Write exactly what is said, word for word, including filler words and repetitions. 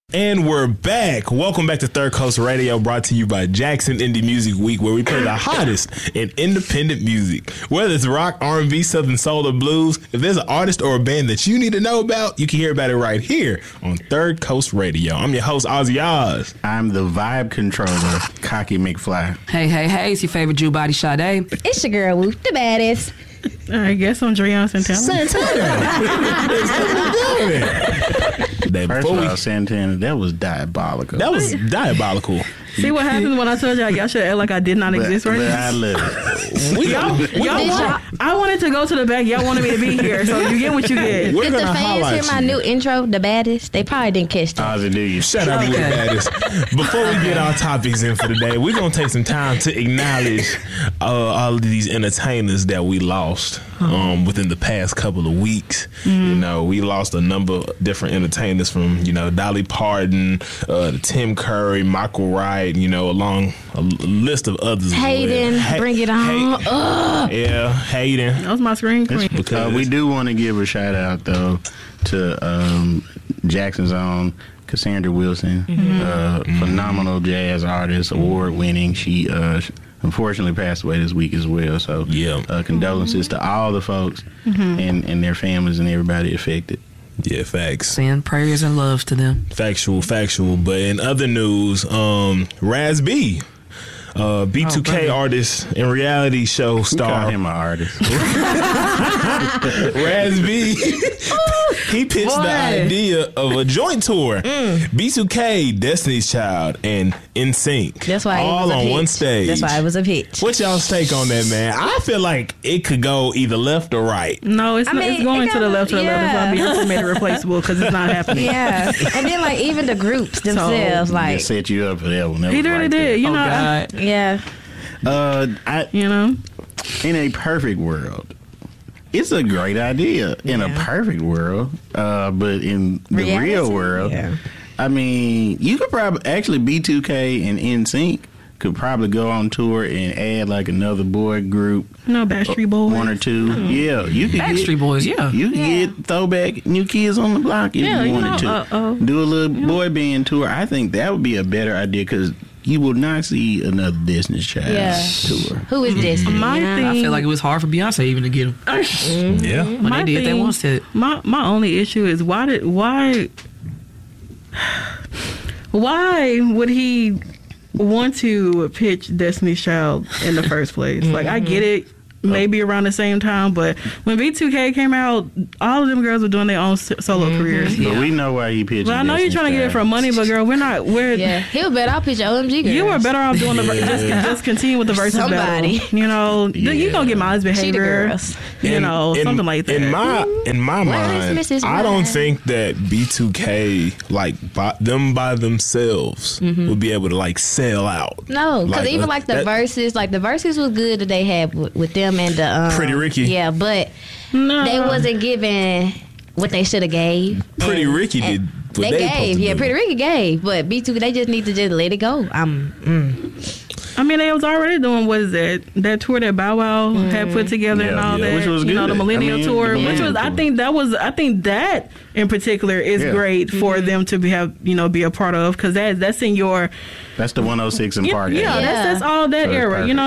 And we're back. Welcome back to Third Coast Radio, brought to you by Jackson Indie Music Week, where we play the hottest in independent music. Whether it's rock, R and B, Southern Soul, or blues, if there's an artist or a band that you need to know about, you can hear about it right here on Third Coast Radio. I'm your host, Ozzy Oz. I'm the vibe controller, Cocky McFly. Hey, hey, hey, it's your favorite Jew body, Sade. It's your girl, Woo, the baddest. I guess I'm Dreon Santana. That First of all, Santana, that was diabolical. That was diabolical. See what happened when I told y'all y'all should act like I did not but, exist right but now? I love it. we, y'all, y'all want, I wanted to go to the back. Y'all wanted me to be here, so you get what you get. We're Did the fans hear my you. new intro, the baddest? They probably didn't catch that. Ozzy, do you? Shut up, okay. The baddest. Before we get our topics in for the day, we're going to take some time to acknowledge uh, all of these entertainers that we lost um, within the past couple of weeks. Mm-hmm. You know, we lost a number of different entertainers from, you know, Dolly Parton, uh, Tim Curry, Michael Wright, you know, along a list of others. Hayden, well. ha- bring it on. Hay- yeah, Hayden. That was my screen queen. Uh, we do want to give a shout out, though, to um, Jackson's own Cassandra Wilson, mm-hmm. Uh, mm-hmm. phenomenal jazz artist, award winning. She uh, unfortunately passed away this week as well. So, yeah. uh, condolences mm-hmm. to all the folks mm-hmm. and, and their families and everybody affected. Yeah, facts. Send prayers and loves to them. Factual, factual. But in other news, um, Raz B, uh, B two K oh, artist and reality show star. Call him an artist. Raz B, he pitched Boy. the idea of a joint tour. Mm. B two K, Destiny's Child, and N Sync. That's why all it was a on pitch. one stage. That's why it was a pitch. What's y'all's take on that, man? I feel like it could go either left or right. No, it's, I not, mean, it's going it to the left or the yeah. left. It's not being made irreplaceable because it's not happening. Yeah, and then like even the groups themselves, so, like they set you up for that one. That he really right did. There. You oh, know, God. yeah. Uh, I you know, in a perfect world, it's a great idea. In yeah. a perfect world, uh, but in the Reality? real world, yeah. I mean, you could probably actually B two K and N Sync could probably go on tour and add like another boy group. No, Backstreet Boys. One or two. Mm-hmm. Yeah, you could Backstreet get, Boys, yeah. You could yeah. get throwback New Kids on the Block if yeah, you you wanted know, to. uh-oh. Do a little yeah. boy band tour. I think that would be a better idea because you will not see another Destiny's Child yeah. tour. Who is Destiny? Mm-hmm. My yeah. thing, I feel like it was hard for Beyonce even to get him. Mm-hmm. Yeah. When my they did thing, that one set. My, my only issue is why did, why, why would he want to pitch Destiny's Child in the first place? Mm-hmm. Like, I get it, maybe around the same time, but when B two K came out, all of them girls were doing their own solo mm-hmm. careers. But yeah. we know why he pitched. Well, I know Destiny's you're trying to get it for money, but girl, we're not. We're yeah. He was better off pitching O M G girls. You were better off doing the yeah. just, just continue with the verses Somebody. battle. You know, yeah. you gonna get Miles Behavior. You in, know, in, something like that. In my in my Where mind, I don't think that B two K like by, them by themselves mm-hmm. would be able to like sell out. No, because like, even uh, like the that, verses, like the verses was good that they had with, with them and the um, Pretty Ricky. Yeah, but no. they wasn't giving what they should have gave. Pretty and, Ricky and did. What they, they gave, yeah. do. Pretty Ricky gave, but B two K they just need to just let it go. Um, mm. I mean, they was already doing what is that that tour that Bow Wow mm. had put together yeah, and all yeah, that. Which was you good. know, the Millennial I mean, Tour, the which was tour. I think that was I think that in particular is yeah. great for mm-hmm. them to be have you know be a part of because that that's in your that's the one oh six and yeah, Park. Yeah, yeah, that's that's all that so era. You know.